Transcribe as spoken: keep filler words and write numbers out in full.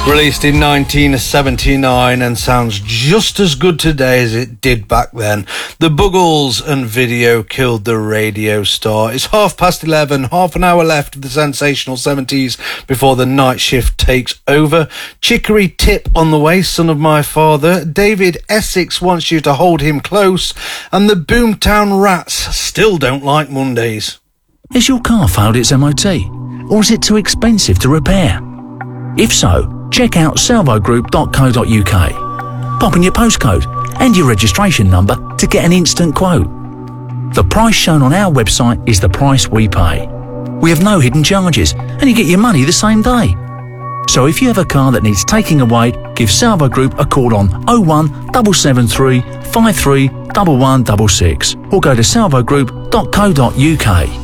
Released in nineteen seventy-nine and sounds just as good today as it did back then. The Buggles and Video killed the radio star. It's half past eleven, half an hour left of the sensational seventies before the night shift takes over. Chicory Tip on the way, Son of My Father. David Essex wants you to hold him close. And the Boomtown Rats still don't like Mondays. Has your car failed its M O T? Or is it too expensive to repair? If so, check out salvo group dot co dot uk. Pop in your postcode and your registration number to get an instant quote. The price shown on our website is the price we pay. We have no hidden charges and you get your money the same day. So if you have a car that needs taking away, give Salvo Group a call on oh one seven seven three five three one one six six or go to salvo group dot co dot uk.